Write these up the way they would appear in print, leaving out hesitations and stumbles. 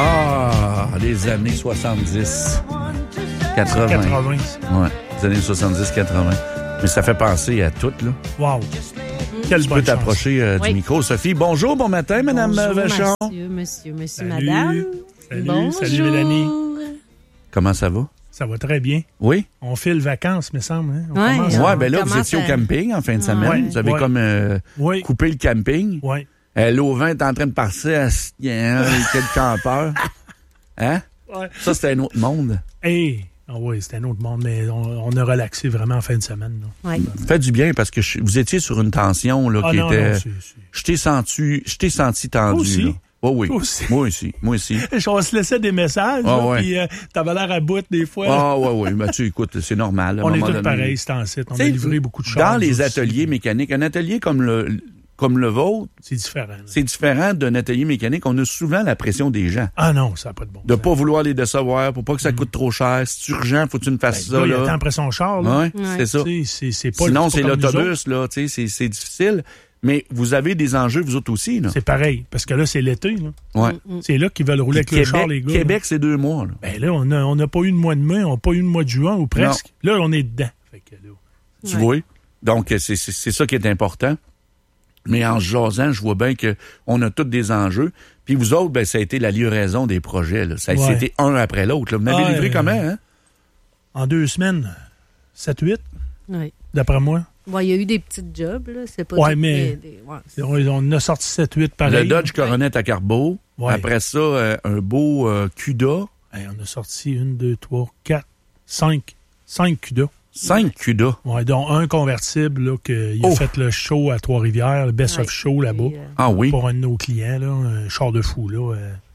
Ah, les années 70. 80. Ouais, les années 70-80. Mais ça fait penser à tout, là. Wow. Tu peux t'approcher du micro. Sophie, bonjour, bon matin, Madame Vachon. Monsieur, Salut. madame. Salut, Bonjour. salut Mélanie. Comment ça va? Ça va très bien. Oui? On file vacances, me semble. Hein? Ouais, ben là, vous étiez au camping en fin de semaine. Ouais, Vous avez comme coupé le camping. Oui. L'auvent est en train de partir à quel campeur. Hein? Ouais. Ça, c'était un autre monde. Hey. Ah oui, c'était un autre monde, mais on a relaxé vraiment en fin de semaine. Oui. Fait du bien parce que vous étiez sur une tension là, qui était. Je t'ai senti tendu. Moi aussi. Là. Oh oui. Moi aussi. Moi aussi. On se laissait des messages, puis t'avais l'air à bout des fois. Ah oui. Mais tu écoute, c'est normal. On est tous pareils, c'est en site. On a livré beaucoup de choses. Dans les ateliers mécaniques, un atelier comme le vôtre, c'est différent. C'est différent d'un atelier mécanique. On a souvent la pression des gens. Ah non, ça n'a pas de bon sens. De pas vouloir les décevoir, pour pas que ça coûte trop cher. Si c'est urgent, faut que tu me fasses ça. Il attend après son char. Là. Ouais. C'est ça. C'est pas, sinon, c'est c'est l'autobus, là. C'est difficile. Mais vous avez des enjeux, vous autres aussi, là. C'est pareil, parce que là, c'est l'été. Là. Ouais. C'est là qu'ils veulent rouler avec le char, les gars. Québec, c'est 2 mois. Là. Ben là, on n'a pas eu de mois de mai, on n'a pas eu de mois de juin, ou presque. Non. Là, on est dedans. Fait que là... Tu vois? Donc, c'est ça qui est important. Mais en jasant, je vois bien qu'on a tous des enjeux. Puis vous autres, ben, ça a été la livraison des projets. Là. C'était un après l'autre. Là. Vous m'avez livré comment, hein? En 2 semaines, 7-8, d'après moi. Il y a eu des petits jobs, là. C'est pas mais on a sorti 7-8 pareil. Le Dodge Coronet à Carbeau. Ouais. Après ça, un beau CUDA. On a sorti 1, 2, 3, 4, 5 CUDA. 5 CUDA. Oui, dont un convertible là, il a fait le show à Trois-Rivières, le Best of Show là-bas. Ah oui? Pour un de nos clients, là, un char de fou. Là,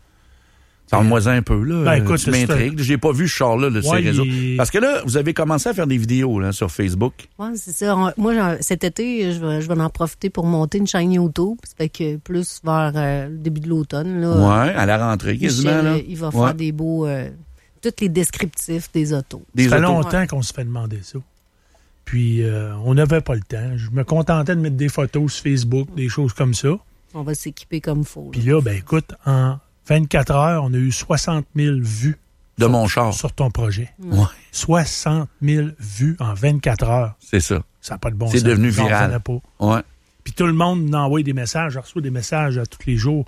Parle-moi un peu, là. Ben, écoute, tu m'intrigues. J'ai pas vu ce char-là de ces réseaux. Parce que là, vous avez commencé à faire des vidéos là, sur Facebook. Oui, c'est ça. Moi, cet été, je vais en profiter pour monter une chaîne YouTube. Ça fait que plus vers le début de l'automne. Oui, à la rentrée, quasiment. Là. Il va faire des beaux... tous les descriptifs des autos. Ça fait longtemps qu'on se fait demander ça. Puis, on n'avait pas le temps. Je me contentais de mettre des photos sur Facebook, des choses comme ça. On va s'équiper comme il faut. Puis là, ben écoute, en 24 heures, on a eu 60 000 vues de mon char sur ton projet. Ouais. 60 000 vues en 24 heures. C'est ça. Ça n'a pas de bon sens. C'est devenu viral. Ouais. Puis tout le monde nous envoie des messages. Je reçois des messages tous les jours.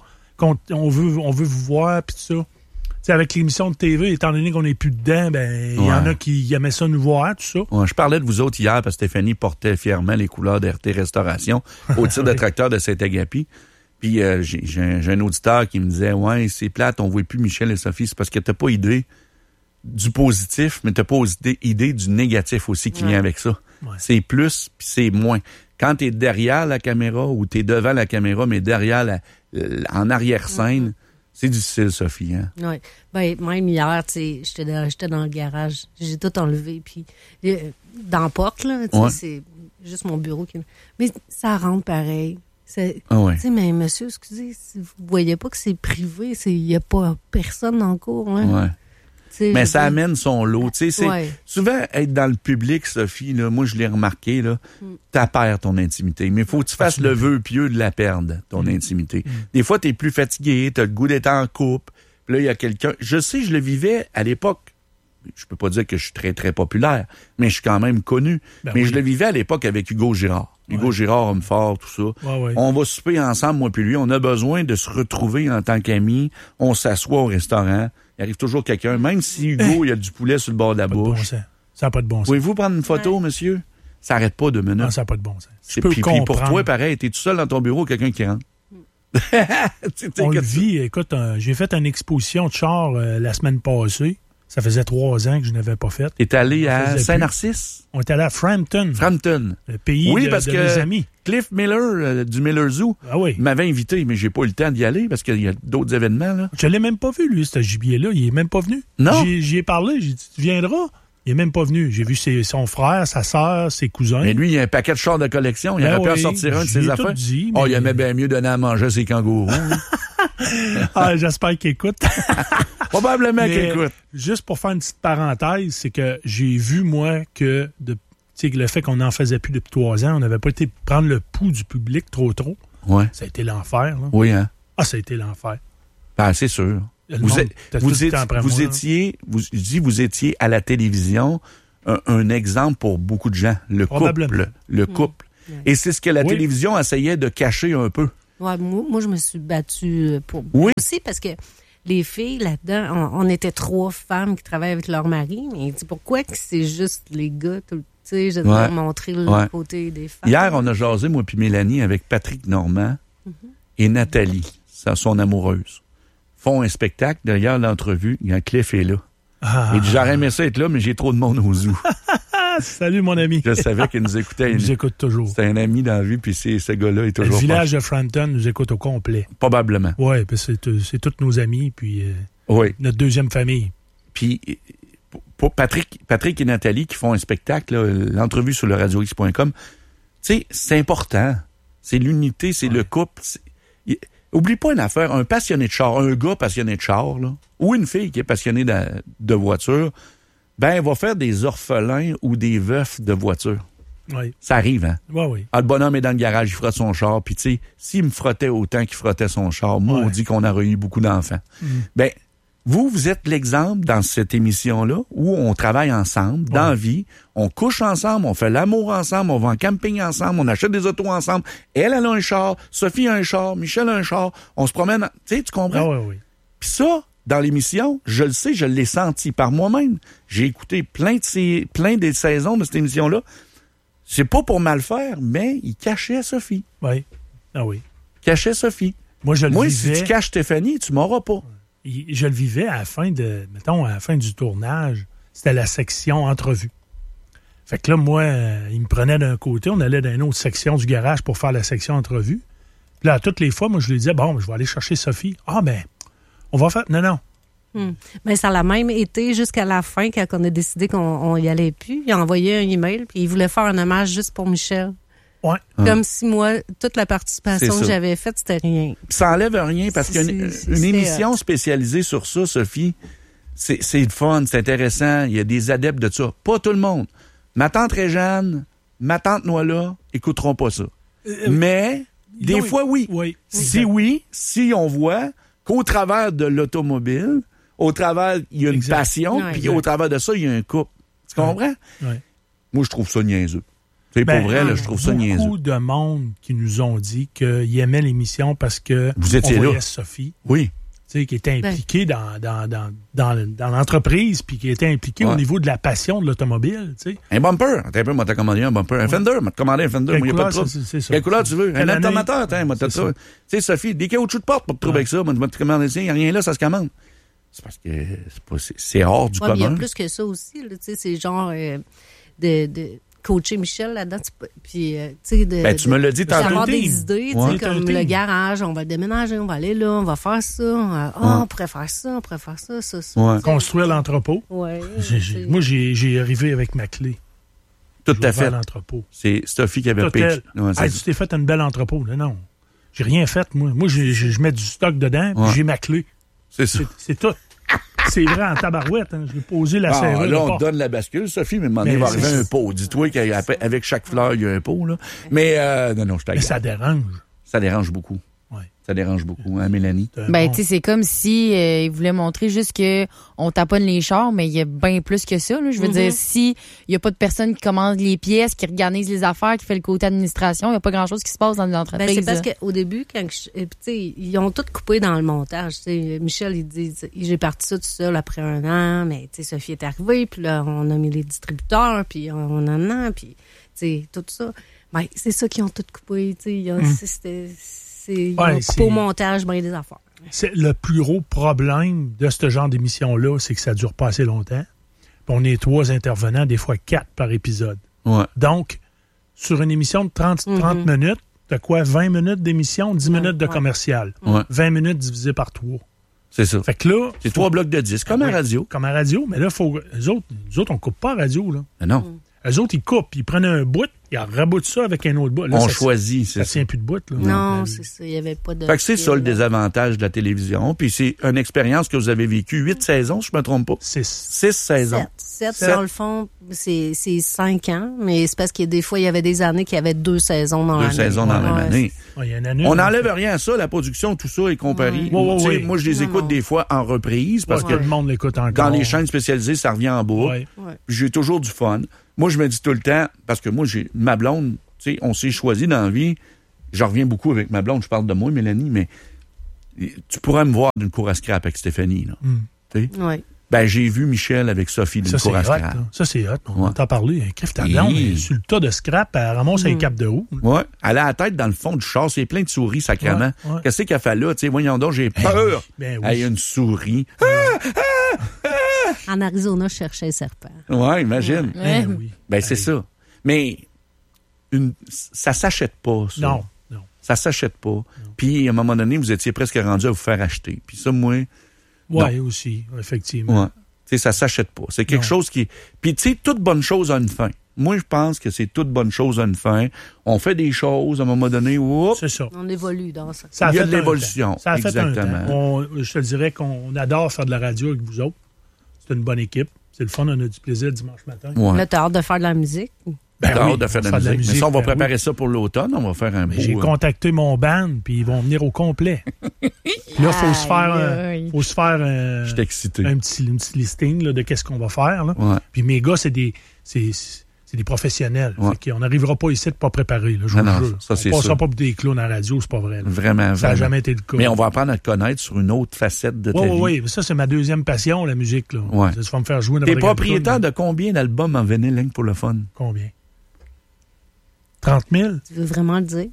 On veut vous voir, puis tout ça. T'sais, avec l'émission de TV, étant donné qu'on n'est plus dedans, ben il y en a qui aimaient ça nous voir, tout ça. Ouais, je parlais de vous autres hier parce que Stéphanie portait fièrement les couleurs d'RT Restauration au tir de tracteur de Saint-Agapi. Puis j'ai un auditeur qui me disait « Ouais, c'est plate, on voit plus Michel et Sophie. » C'est parce que t'as pas idée du positif, mais t'as pas idée du négatif aussi qui vient avec ça. Ouais. C'est plus, puis c'est moins. Quand t'es derrière la caméra ou t'es devant la caméra, mais derrière en arrière-scène, c'est difficile, Sophie. Hein? Oui. Ben, même hier, j'étais dans le garage. J'ai tout enlevé. Puis, dans la porte, là, c'est juste mon bureau qui... Mais ça rentre pareil. Mais monsieur, excusez, si vous voyez pas que c'est privé, il n'y a pas personne dans le cours. Hein? Ouais. Mais ça amène son lot. Souvent, être dans le public, Sophie, là, moi, je l'ai remarqué, là, tu perds ton intimité. Mais il faut que tu fasses le vœu pieux de la perdre, ton intimité. Des fois, tu es plus fatigué, tu as le goût d'être en couple. Puis là, il y a quelqu'un... Je sais, je le vivais à l'époque. Je peux pas dire que je suis très, très populaire, mais je suis quand même connu. Je le vivais à l'époque avec Hugo Girard. Hugo Girard, homme fort, tout ça. On va souper ensemble, moi puis lui. On a besoin de se retrouver en tant qu'amis. On s'assoit au restaurant. Il arrive toujours quelqu'un, même si Hugo, il y a du poulet sur le bord de la bouche. Ça n'a pas de bon sens. Pouvez-vous prendre une photo, monsieur? Ça n'arrête pas de minutes. Non, ça n'a pas de bon sens. Puis pour toi, pareil, t'es tout seul dans ton bureau, quelqu'un qui rentre. On le vit. Écoute, j'ai fait une exposition de char la semaine passée. Ça faisait 3 ans que je n'avais pas fait. T'es allé à Saint-Narcisse? On est allé à Frampton. Le pays de mes amis. Cliff Miller du Miller Zoo m'avait invité, mais j'ai pas eu le temps d'y aller parce qu'il y a d'autres événements. Là. Je l'ai même pas vu, lui, ce gibier-là. Il est même pas venu. Non? J'y ai parlé. J'ai dit, tu viendras? Il est même pas venu. J'ai vu son frère, sa sœur, ses cousins. Mais lui, il a un paquet de chars de collection. Il aurait pu en sortir un de ses affaires. Il aimait bien mieux donner à manger à ses kangourous. J'espère qu'il écoute. Probablement qu'il écoute. Juste pour faire une petite parenthèse, c'est que j'ai vu, moi, que le fait qu'on n'en faisait plus depuis 3 ans, on n'avait pas été prendre le pouls du public trop. Ouais. Ça a été l'enfer. Là. Oui, hein? Ça a été l'enfer. Ben, c'est sûr. Vous étiez à la télévision un exemple pour beaucoup de gens. Le couple. Et c'est ce que la télévision essayait de cacher un peu. Ouais, moi, je me suis battue pour aussi parce que les filles, là-dedans, on était 3 femmes qui travaillaient avec leur mari, mais pourquoi que c'est juste les gars, tu sais, je devais montrer le côté des femmes. Hier, on a jasé, moi puis Mélanie, avec Patrick Normand et Nathalie, son amoureuse. Font un spectacle, derrière l'entrevue, il y a un Cliff est là. Il dit, j'aurais aimé ça être là, mais j'ai trop de monde au zoo. Salut, mon ami. Je savais qu'il nous écoutait. Il nous écoute toujours. C'est un ami dans la vie, puis ce gars-là est toujours... Le village de Frampton nous écoute au complet. Probablement. Oui, c'est tous nos amis, puis notre deuxième famille. Puis, pour Patrick et Nathalie qui font un spectacle, là, l'entrevue sur le radiox.com, tu sais, c'est important. C'est l'unité, c'est le couple. Oublie pas une affaire, un passionné de char, un gars passionné de char, là, ou une fille qui est passionnée de voiture, ben, va faire des orphelins ou des veufs de voiture. Oui. Ça arrive, hein? Oui. Ah, le bonhomme est dans le garage, il frotte son char, puis tu sais, s'il me frottait autant qu'il frottait son char, moi, on dit qu'on aurait eu beaucoup d'enfants. Ben, vous êtes l'exemple dans cette émission-là où on travaille ensemble, dans la vie, on couche ensemble, on fait l'amour ensemble, on va en camping ensemble, on achète des autos ensemble. Elle a un char, Sophie a un char, Michel a un char, on se promène, tu sais, tu comprends? Ah oui. Puis ça, dans l'émission, je le sais, je l'ai senti par moi-même. J'ai écouté plein des saisons de cette émission-là. C'est pas pour mal faire, mais il cachait Sophie. Oui. Ah oui. Cachait Sophie. Moi, vivais... si tu caches Stéphanie, tu m'auras pas. Je le vivais à la fin du tournage. C'était la section entrevue. Fait que là, moi, il me prenait d'un côté, on allait dans une autre section du garage pour faire la section entrevue. Puis là, toutes les fois, moi, je lui disais, bon, je vais aller chercher Sophie. Ah, ben, on va faire... Non. Mais ça l'a même été jusqu'à la fin, quand on a décidé qu'on y allait plus. Il a envoyé un email, puis il voulait faire un hommage juste pour Michel. Ouais. Comme si moi, toute la participation que j'avais faite, c'était rien. Ça enlève rien, parce qu'une émission spécialisée sur ça, Sophie, c'est le fun, c'est intéressant. Il y a des adeptes de ça. Pas tout le monde. Ma tante Réjeanne, ma tante Noëlla écouteront pas ça. Mais, des fois, oui. Si on voit qu'au travers de l'automobile, au travers, il y a une passion, puis au travers de ça, il y a un couple. Tu comprends? Ouais. Moi, je trouve ça niaiseux. C'est pour vrai, là, je trouve ça niaiseux. Beaucoup de monde qui nous ont dit qu'ils aimaient l'émission parce que vous étiez on voyait là. Sophie. Oui. Tu sais, qui était impliquée dans l'entreprise, puis qui était impliquée au niveau de la passion de l'automobile, tu sais. Un bumper. T'as un peu, moi, t'as commandé un bumper. Un Fender, m'a commandé un Fender. Moi, il n'y a pas de trouble. C'est ça. Quelle couleur tu veux? Un automateur, moi, t'as ça. Tu sais, Sophie, des caoutchoucs de porte pour te trouver avec ça. Moi, tu commandes ici, il n'y a rien là, ça se commande. C'est parce que c'est hors du commun. Il y a plus que ça aussi, tu sais, c'est genre de coacher Michel là-dedans. Puis, tu sais, tu me l'as dit tantôt. D'avoir des idées, tu sais, comme le garage, on va le déménager, on va aller là, on va faire ça. On pourrait faire ça, ça. Ouais. Construire l'entrepôt. Ouais. Moi, j'ai arrivé avec ma clé. Tout à fait. L'entrepôt. C'est Sophie qui avait payé. Tu t'es fait une belle entrepôt. Non. J'ai rien fait, moi. Moi, je mets du stock dedans, puis j'ai ma clé. C'est ça. C'est tout. C'est vrai, en tabarouette. Hein. Je vais poser la serrure. Là, on te donne la bascule, Sophie, mais à un moment donné, il va arriver un pot. Dis-toi qu'avec chaque fleur, il y a un pot. Là. Mais non, je t'agresse. Mais ça dérange. Ça dérange beaucoup. Ouais. Ça dérange beaucoup, hein, Mélanie? Tu sais, c'est comme si il voulait montrer juste que on taponne les chars, mais il y a bien plus que ça. Là. Je veux dire, si il y a pas de personne qui commande les pièces, qui organise les affaires, qui fait le côté administration, il n'y a pas grand-chose qui se passe dans l'entreprise. C'est parce qu'au début, ils ont tout coupé dans le montage. T'sais. Michel, il dit, j'ai parti ça tout seul après 1 an, mais Sophie est arrivée, puis là, on a mis les distributeurs, puis on en a, puis tout ça. Ben, c'est ça qu'ils ont tout coupé. C'était... Ils ont coupé au montage, bien des affaires. C'est le plus gros problème de ce genre d'émission-là, c'est que ça ne dure pas assez longtemps. Puis on est 3 intervenants, des fois 4 par épisode. Ouais. Donc, sur une émission de 30 minutes, t'as quoi? 20 minutes d'émission, 10 minutes de commercial. 20 minutes divisé par 3. C'est ça. Fait que là... C'est 3 blocs de 10, comme à radio. Comme à radio, mais là, nous autres, on coupe pas à radio, là. Mais non. Eux autres, ils coupent, ils prennent un bout, Il raboute ça avec un autre bout. Là, on choisit, c'est ça. Ça tient plus de bout, là. Non, c'est ça. Il n'y avait pas de... Fait que c'est ça le désavantage de la télévision. Puis c'est une expérience que vous avez vécue 8 saisons, je me trompe pas. 6 saisons. 7. Dans le fond, c'est 5 ans. Mais c'est parce que des fois, il y avait des années qu'il y avait 2 saisons dans l'année. 2 saisons dans la même année. Ouais, y a une année, on n'enlève rien à ça, la production, tout ça est comparé. Ouais. Moi, je les écoute des fois en reprise parce que tout le monde l'écoute encore. Dans les chaînes spécialisées, ça revient en bas. Ouais. J'ai toujours du fun. Moi, je me dis tout le temps, parce que moi, j'ai ma blonde, tu sais, on s'est choisi dans la vie. Je reviens beaucoup avec ma blonde, je parle de moi, Mélanie, mais tu pourrais me voir d'une cour à scrap avec Stéphanie, là. Oui. Ben, j'ai vu Michel avec Sophie d'une cour à scrap. Ça, c'est hot. On entend parler. Crève ta blonde, sur le tas de scrap, elle ramasse un cap de haut. Oui. Elle a la tête dans le fond du char, c'est plein de souris, sacrément. Ouais. Qu'est-ce qu'elle fait là? Tu sais, voyons donc, j'ai peur. Ben oui. Elle a une souris. En Arizona, je cherchais un serpent. Oui, imagine. Oui. Ben, c'est ça. Mais ça s'achète pas, ça. Non. Ça s'achète pas. Puis, à un moment donné, vous étiez presque rendu à vous faire acheter. Puis ça, moi... Oui, aussi, effectivement. Ouais. Tu sais, ça s'achète pas. C'est quelque chose qui... Puis, tu sais, toute bonne chose a une fin. Moi, je pense que c'est toute bonne chose a une fin. On fait des choses, à un moment donné, c'est ça. On évolue dans ça. Il y a de l'évolution. Ça a exactement. fait un temps. Je te dirais qu'on adore faire de la radio avec vous autres. C'est une bonne équipe. C'est le fun, on a du plaisir dimanche matin. Ouais. Là, t'as hâte de faire de la musique? Hâte de faire de la musique. Mais ça, on va préparer ça pour l'automne. On va faire un beau... J'ai contacté mon band, puis ils vont venir au complet. Là, il faut se faire je suis excité. un petit listing là, de qu'est-ce qu'on va faire. Là. Ouais. Puis mes gars, c'est des professionnels. Ouais. On n'arrivera pas ici de pas préparer. Là, je vous jure. Ça, c'est on ne passera pas pour des clowns à la radio, c'est pas vrai. Là. Vraiment. Ça n'a jamais été le cas. Mais on va apprendre à te connaître sur une autre facette de ta vie. Oui, ça, c'est ma deuxième passion, la musique. Là. Ouais. Ça va me faire jouer. T'es propriétaire de combien d'albums en vinyle pour le fun? Combien? 30 000? Tu veux vraiment le dire?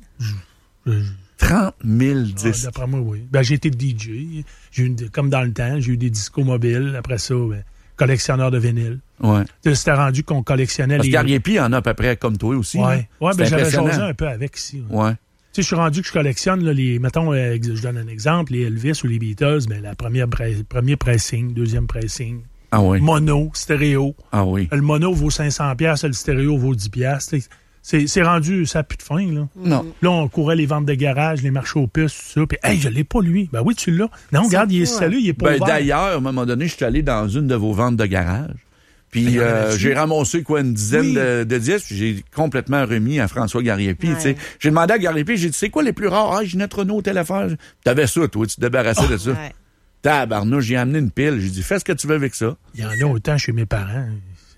30 000 disques. D'après moi, oui. Ben, j'ai été DJ. Comme dans le temps, j'ai eu des discos mobiles. Après ça, collectionneur de vinyle. Ouais. C'était rendu qu'on collectionnait Parce qu'Arriépi en a à peu près comme toi aussi. Oui, ben j'avais jasé un peu avec ici. Ouais. Tu sais, je suis rendu que je collectionne, là, mettons, je donne un exemple, les Elvis ou les Beatles, ben, la premier pressing, deuxième pressing. Ah oui. Mono, stéréo. Ah oui. Le mono vaut 500$, le stéréo vaut 10$. C'est rendu, ça n'a plus de fin, là. Non. Là, on courait les ventes de garage, les marchés aux puces, tout ça. Puis, hey, je l'ai pas, lui. Ben oui, tu l'as. Non, regarde, il est salé, il est pas ouvert. D'ailleurs, à un moment donné, je suis allé dans une de vos ventes de garage. Puis, j'ai ramassé, une dizaine de disques. Puis, j'ai complètement remis à François Gariepi, tu sais. J'ai demandé à Gariepi, j'ai dit, c'est quoi les plus rares? Ah, Ginette Renault, telle affaire. T'avais ça, toi, tu te débarrassais de ça. Ouais. Tabarnouche, j'ai amené une pile. J'ai dit, fais ce que tu veux avec ça. Il y en a autant chez mes parents.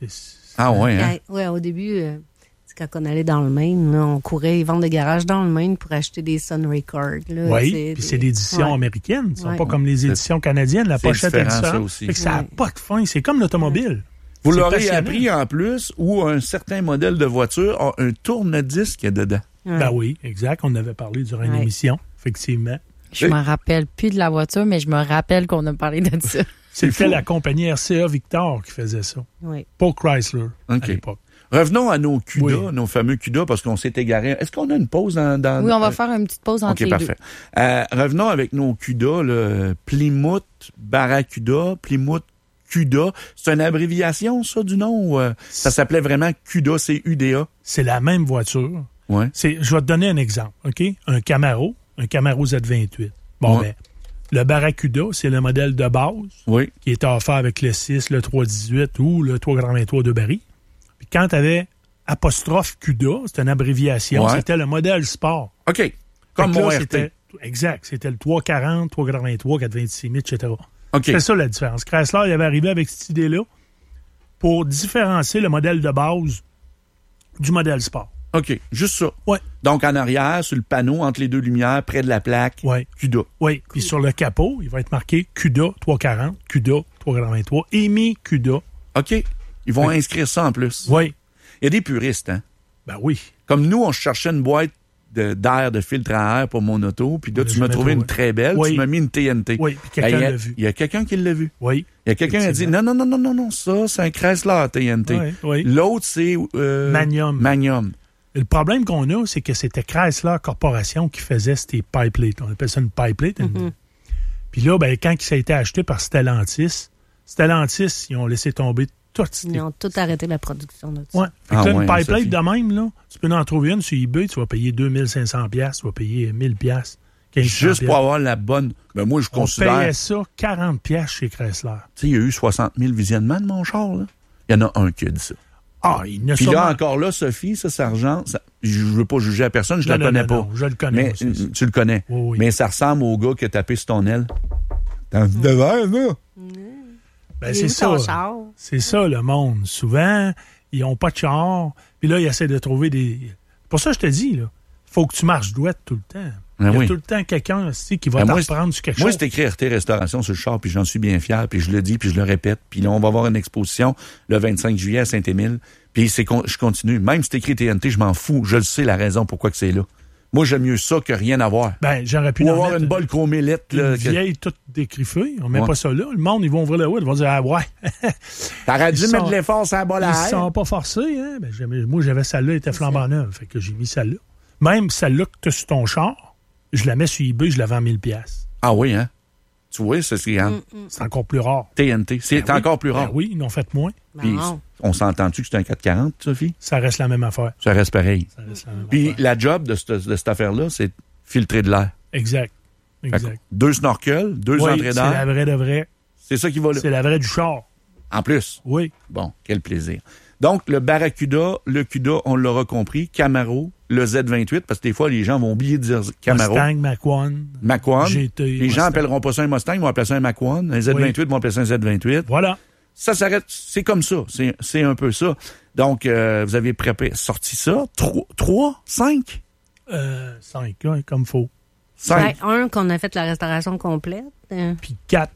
Ah ouais, hein? Oui, au début... Quand on allait dans le Maine, là, on courait les ventes de garage dans le Maine pour acheter des Sun Records. Oui, puis c'est des éditions américaines. Ce ne sont pas comme les éditions canadiennes. La pochette est différente. Ça n'a pas de fin. C'est comme l'automobile. Vous l'aurez appris en plus où un certain modèle de voiture a un tourne-disque dedans. Ben oui, exact. On en avait parlé durant une émission, effectivement. Je me rappelle plus de la voiture, mais je me rappelle qu'on a parlé de ça. C'était la compagnie RCA Victor qui faisait ça. Oui. Pas Chrysler à l'époque. Revenons à nos CUDA, nos fameux CUDA, parce qu'on s'est égaré. Est-ce qu'on a une pause dans... Oui, on va faire une petite pause entre les parfait. Revenons avec nos CUDA, le Plymouth Barracuda, Plymouth CUDA. C'est une abréviation, ça, du nom? Ça s'appelait vraiment CUDA, c'est UDA? C'est la même voiture. Ouais. Je vais te donner un exemple, OK? Un Camaro Z28. Bon, ben, le Barracuda, c'est le modèle de base qui était offert avec le 6, le 318 ou le 383 de Barry. Puis quand tu avais apostrophe CUDA, c'était une abréviation, c'était le modèle sport. OK. Comme mon RT. Exact. C'était le 340, 383, 426 000, etc. OK. C'est ça la différence. Chrysler, il avait arrivé avec cette idée-là pour différencier le modèle de base du modèle sport. OK. Juste ça. Oui. Donc, en arrière, sur le panneau, entre les deux lumières, près de la plaque, CUDA. Oui. Puis sur le capot, il va être marqué CUDA 340, CUDA 383, EMI CUDA. OK. Ils vont inscrire ça en plus. Oui. Il y a des puristes, hein? Ben oui. Comme nous, on cherchait une boîte d'air, de filtre à air pour mon auto, puis là, tu m'as trouvé une très belle, tu m'as mis une TNT. Oui, puis quelqu'un l'a vu. Il y a quelqu'un qui l'a vu. Oui. Il y a quelqu'un qui a dit, non, ça, c'est un Chrysler TNT. Oui. L'autre, c'est... Magnum. Le problème qu'on a, c'est que c'était Chrysler Corporation qui faisait ces pipe-plates. On appelle ça une pipe-plate. Puis là, ben, quand ça a été acheté par Stellantis, ils ont laissé tomber tout. Ils ont tout arrêté la production de ça. Ouais. Fait que là, une pipeline de même, là, tu peux en trouver une sur eBay, tu vas payer 2500$, tu vas payer 1000$. Juste pour avoir la bonne... Ben moi, je considère... On payait ça 40$ chez Chrysler. Tu sais, il y a eu 60 000 visionnements de mon char, là. Il y en a un qui a dit ça. Ah, il ne Puis là, encore là, Sophie, ça rejoint... Je veux pas juger à personne, je la connais pas. Non, je le connais. Mais aussi, tu le connais. Oui. Mais ça ressemble au gars qui a tapé sur ton aile. T'as envie de verre, là? Ben, c'est ça. C'est ça, le monde. Souvent, ils n'ont pas de char. Puis là, ils essaient de trouver des... Pour ça, je te dis, là, faut que tu marches douette tout le temps. Ben il y a tout le temps quelqu'un aussi qui va t'apprendre sur quelque chose. Moi, c'est écrit RT Restauration sur le char, puis j'en suis bien fier, puis je le dis, puis je le répète. Puis là, on va avoir une exposition le 25 juillet à Saint-Émile. Puis je continue. Même si c'est écrit TNT, je m'en fous. Je le sais, la raison pourquoi que c'est là. Moi, j'aime mieux ça que rien avoir. Ben, j'aurais pu ou avoir une bolle chromélite. Une vieille toute décriffée. On met pas ça là. Le monde, ils vont ouvrir le hood. Ils vont dire, ah ouais. T'aurais dû mettre de l'effort sur la bolle à air. Ils ne sont pas forcés. Hein? Ben, moi, j'avais celle-là, elle était flambant neuve. Fait que j'ai mis celle-là. Même celle-là que tu as sur ton char, je la mets sur eBay, je la vends 1000$. Ah oui, hein? Tu vois, c'est c'est encore plus rare. TNT, c'est encore plus rare. Ben oui, ils n'ont fait moins. Puis, on s'entend-tu que c'est un 440, Sophie? Ça reste la même affaire. Ça reste pareil. Puis la job de cette affaire-là, c'est filtrer de l'air. Exact. 2 snorkels, 2 entrées d'air. C'est la vraie de vraie. C'est ça qui va là. C'est la vraie du char. En plus? Oui. Bon, quel plaisir. Donc, le Barracuda, le Cuda, on l'aura compris, Camaro, le Z28, parce que des fois, les gens vont oublier de dire Camaro. Mustang, Mac-One. GT, les gens appelleront pas ça un Mustang, ils vont appeler ça un Mac-One. Un Z28 vont appeler ça un Z28. Voilà. Ça s'arrête, c'est comme ça. C'est un peu ça. Donc, vous avez sorti ça. 3, 5? 5, comme faut. 5. Ben, un qu'on a fait la restauration complète. Puis 4.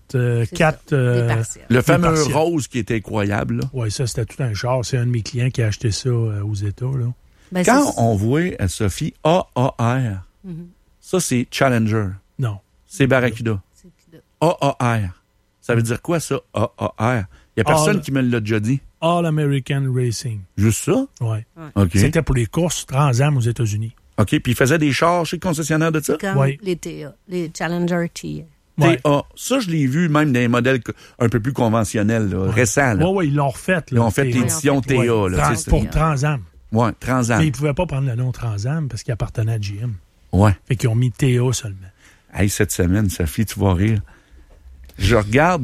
Le fameux rose qui était incroyable. Oui, ça, c'était tout un char. C'est un de mes clients qui a acheté ça aux États. Là. Ben, quand on voit à Sophie AAR, ça, c'est Challenger. Non. C'est Barracuda. AAR. Ça veut dire quoi, ça, AAR? Il n'y a personne qui me l'a déjà dit. All American Racing. Juste ça? Oui. OK. C'était pour les courses Trans Am aux États-Unis. OK, puis ils faisaient des chars chez le concessionnaire de ça? Comme les TA, les Challenger TA. Ouais. TA. Ça, je l'ai vu même dans les modèles un peu plus conventionnels, récents. Oui, ils l'ont refait. Ils ont fait l'édition TA. Là, pour Trans Am. Oui, Trans Am. Mais ils ne pouvaient pas prendre le nom Trans Am parce qu'il appartenait à GM. Oui. Fait qu'ils ont mis TA seulement. Hey, cette semaine, Sophie, tu vas rire. Je regarde...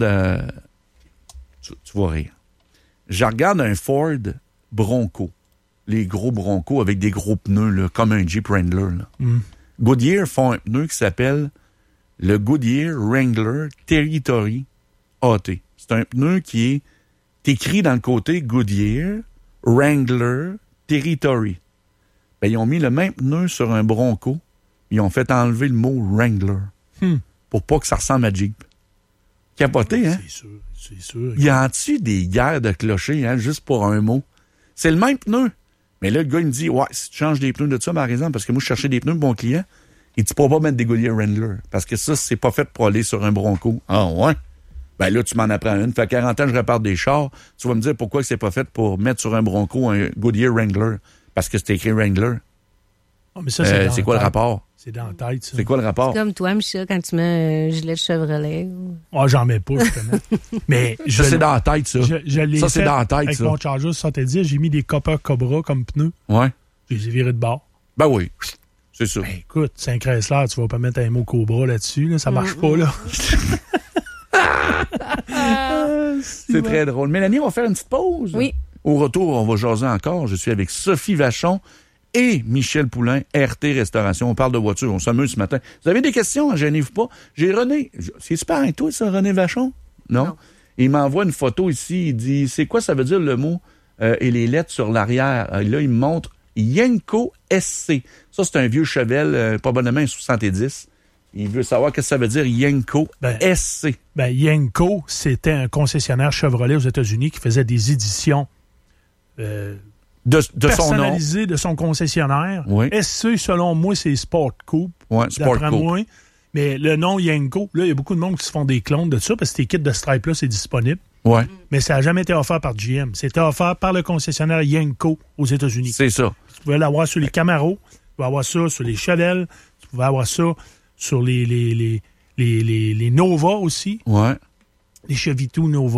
Tu vas rire. Je regarde un Ford Bronco. Les gros Bronco avec des gros pneus, là, comme un Jeep Wrangler. Là. Goodyear font un pneu qui s'appelle le Goodyear Wrangler Territory AT. C'est un pneu qui est écrit dans le côté Goodyear Wrangler Territory. Ben, ils ont mis le même pneu sur un Bronco. Ils ont fait enlever le mot Wrangler pour pas que ça ressemble à Jeep. Capoté, hein? C'est sûr. Y a-t-il des guerres de clochers, hein, juste pour un mot? C'est le même pneu. Mais là, le gars, il me dit, ouais, si tu changes des pneus de ça, par exemple, parce que moi, je cherchais des pneus de mon client, il dit, tu pourras pas mettre des Goodyear Wrangler. Parce que ça, c'est pas fait pour aller sur un Bronco. Ah, ouais? Ben là, tu m'en apprends une. Fait 40 ans, je répare des chars. Tu vas me dire pourquoi c'est pas fait pour mettre sur un Bronco un Goodyear Wrangler. Parce que c'est écrit Wrangler. Oh, mais ça, c'est quoi le rapport? C'est dans la tête, ça. C'est quoi le rapport? C'est comme toi, Michel, quand tu mets un gilet de Chevrolet. J'en mets pas, justement. Mais ça, c'est dans la tête, ça. Ça, c'est dans la tête, avec ça. mon Charger 70, j'ai mis des Copper Cobra comme pneus. Ouais. Je les ai virés de bord. Ben oui, c'est ça. Ben écoute, c'est un Chrysler, tu vas pas mettre un mot Cobra là-dessus, là, ça marche pas, là. C'est très drôle. Mélanie, on va faire une petite pause. Oui. Au retour, on va jaser encore. Je suis avec Sophie Vachon et Michel Poulain, RT Restauration. On parle de voiture, on s'amuse ce matin. Vous avez des questions, gênez-vous pas. J'ai René. C'est super avec toi, ça, René Vachon? Non? Il m'envoie une photo ici. Il dit, c'est quoi ça veut dire le mot et les lettres sur l'arrière? Là, il me montre Yenko SC. Ça, c'est un vieux Chevelle, probablement un 70. Il veut savoir qu'est-ce que ça veut dire Yenko SC. Ben, Yenko, c'était un concessionnaire Chevrolet aux États-Unis qui faisait des éditions de personnalisées de son concessionnaire. Oui. SC, selon moi, c'est Sport Coupe. Oui, Sport Coupe. Moi. Mais le nom Yenko, là, il y a beaucoup de monde qui se font des clones de ça parce que tes kits de Stripe-là, c'est disponible. Ouais. Mais ça n'a jamais été offert par GM. C'était offert par le concessionnaire Yenko aux États-Unis. C'est ça. Tu pouvais l'avoir sur les Camaro, tu pouvais avoir ça sur les Chevelle, tu pouvais avoir ça sur les Nova aussi. Ouais. Les Chevito Nova.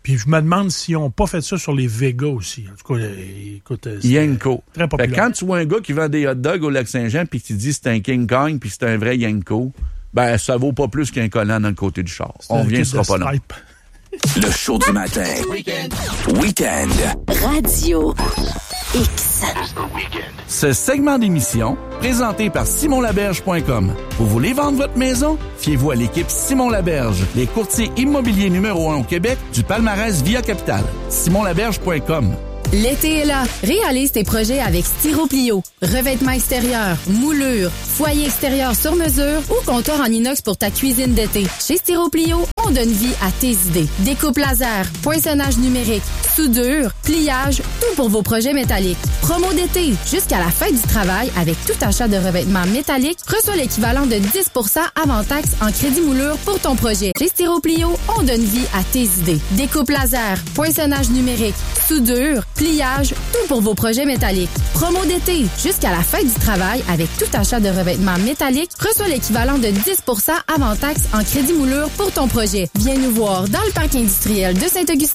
Puis je me demande s'ils n'ont pas fait ça sur les Vegas aussi. En tout cas, écoute, Yenko. Très populaire. Quand tu vois un gars qui vend des hot dogs au Lac-Saint-Jean puis qui dit c'est un King Kong puis c'est un vrai Yenko, ben ça vaut pas plus qu'un collant dans le côté du char. On vient, ce sera pas long. Le show du matin. Week-end. Radio X. Ce segment d'émission, présenté par simonlaberge.com. Vous voulez vendre votre maison? Fiez-vous à l'équipe Simon Laberge, les courtiers immobiliers numéro 1 au Québec du palmarès Via Capital. simonlaberge.com. L'été est là. Réalise tes projets avec Styroplio. Revêtement extérieur, moulure, foyer extérieur sur mesure ou comptoir en inox pour ta cuisine d'été. Chez Styroplio, on donne vie à tes idées. Découpe laser, poinçonnage numérique, soudure, pliage, tout pour vos projets métalliques. Promo d'été, jusqu'à la fête du travail, avec tout achat de revêtement métallique, reçois l'équivalent de 10% avant taxe en crédit moulure pour ton projet. Chez Styroplio, on donne vie à tes idées. Découpe laser, poinçonnage numérique, soudure, pliage, tout pour vos projets métalliques. Promo d'été, jusqu'à la fête du travail, avec tout achat de revêtement métallique, reçois l'équivalent de 10% avant taxe en crédit moulure pour ton projet. Viens nous voir dans le parc industriel de Saint-Augustin.